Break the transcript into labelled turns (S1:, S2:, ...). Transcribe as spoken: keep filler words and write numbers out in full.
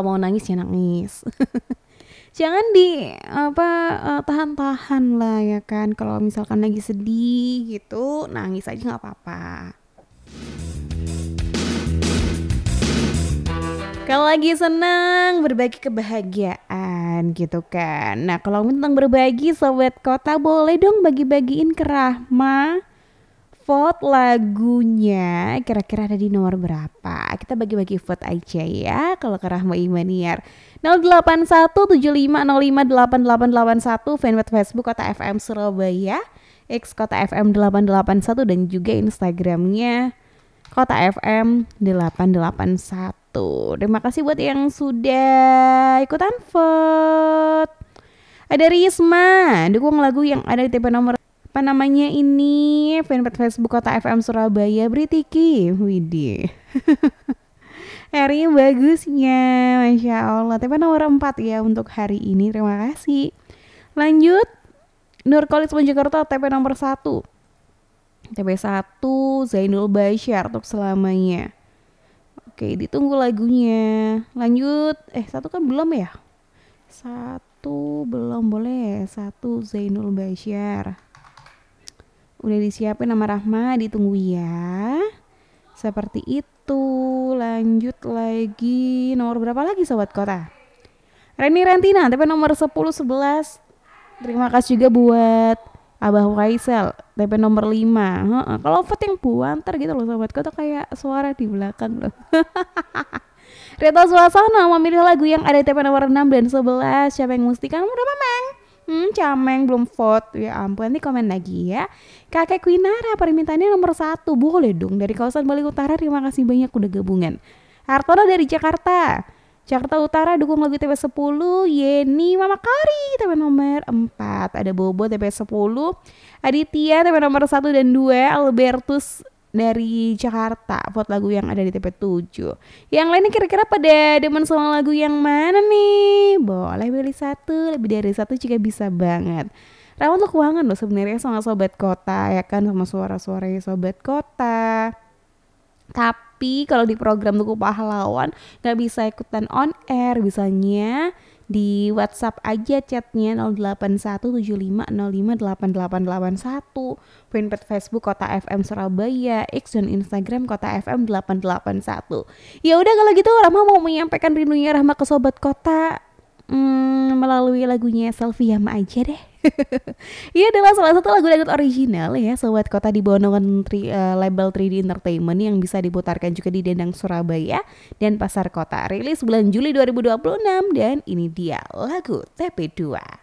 S1: kalau mau nangis ya nangis. Jangan di apa eh, tahan-tahan lah ya kan. Kalau misalkan lagi sedih gitu, nangis aja nggak apa-apa. Kalau lagi senang berbagi kebahagiaan gitu kan. Nah kalau tentang berbagi sobat kota boleh dong bagi-bagiin ke Rahma vote lagunya kira-kira ada di nomor berapa. Kita bagi-bagi vote aja ya kalau ke Rahma Imaniar. nol delapan satu tujuh lima nol lima delapan delapan delapan satu fanpage Facebook Kota F M Surabaya, X Kota F M delapan delapan satu dan juga Instagramnya Kota F M delapan delapan satu. Terima kasih buat yang sudah ikutan vote. Ada Risma, dukung lagu yang ada di T P nomor apa namanya ini fanpage Facebook Kota F M Surabaya. Beri tiki, widih. Hari bagusnya, Masya Allah. T P nomor empat ya untuk hari ini. Terima kasih. Lanjut, Nur Khalid Mojokerto T P nomor satu. T P satu Zainul Bashar untuk selamanya. Oke, ditunggu lagunya. Lanjut, eh satu kan belum ya? Satu belum boleh. Satu Zainul Bashar. Udah disiapin nama Rahma, ditunggu ya. Seperti itu. Lanjut lagi. Nomor berapa lagi sobat kota? Reni Rentina T P nomor sepuluh sebelas. Terima kasih juga buat Abah Faisal T P nomor lima. Heeh, kalau vote yang buanter gitu loh sobat kota, kayak suara di belakang loh. Rita Suasana memilih lagu yang ada di T P nomor enam dan sebelas. Siapa yang mesti? Kamu berapa, Mang? Hmm, Cameng belum vote. Ya ampun, nanti komen lagi ya. Kakek Quinara permintaannya nomor satu. Boleh dong, dari kawasan Bali Utara. Terima kasih banyak udah gabungan. Hartono dari Jakarta Jakarta Utara dukung lagu T P sepuluh. Yeni Mama Kari T P nomor empat. Ada Bobo T P sepuluh. Aditya T P nomor satu dan dua. Albertus dari Jakarta vote lagu yang ada di T P tujuh. Yang lainnya kira-kira pada demen sama lagu yang mana nih? Boleh pilih satu, lebih dari satu jika bisa banget. Rawan tuh keuangan loh sebenarnya sama sobat kota ya kan, sama suara-suara sobat kota. Tapi kalau di program Tuku Pahlawan gak bisa ikutan on air, bisanya di WhatsApp aja chatnya nol delapan satu tujuh lima nol lima delapan delapan delapan satu, fanpage Facebook Kota F M Surabaya, X dan Instagram Kota F M delapan delapan satu. Ya udah kalau gitu Rahma mau menyampaikan rindunya Rahma ke sobat kota hmm, melalui lagunya Selfie Yama aja deh. Ini adalah salah satu lagu dangdut original ya sobat kota di bawah naungan tri, uh, label tiga D Entertainment yang bisa diputarkan juga di Dendang Surabaya dan Pasar Kota. Rilis bulan Juli dua ribu dua puluh enam dan ini dia lagu T P dua.